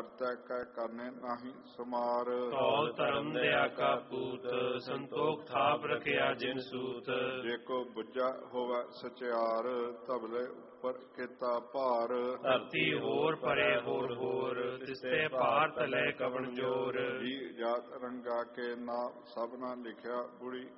ਕਰਤਾ ਕੈ ਕਰਨੇ ਨਾਹੀ ਸੁਮਾਰ। ਕਉ ਧਰਮ ਦਇਆ ਕਾ ਪੂਤ ਸੰਤੋਖ ਥਾਪ ਰਖਿਆ ਜਿਨ ਸੂਤ। ਜੇ ਕੋ ਬੁੱਝਾ ਹੋਵੇ ਸਚਿਆਰ ਧਬਲੇ ਉੱਪਰ ਕੀਤਾ ਭਾਰ। ਧਰਤੀ ਹੋਰ ਪਰੇ ਹੋਰ ਹੋਰ ਤਿਸਤੇ ਪਾਰ ਤਲੇ ਕਵਣ ਜੋਰ। ਜੀ ਜਾਤ ਰੰਗਾ ਕੇ ਨਾਮ ਸਭਨਾ ਲਿਖਿਆ ਬੁੜੀ